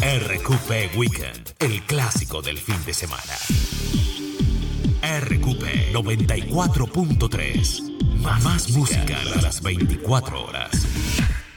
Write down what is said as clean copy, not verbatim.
RQP Weekend, el clásico del fin de semana. RQP 94.3. Más música a las 24 horas.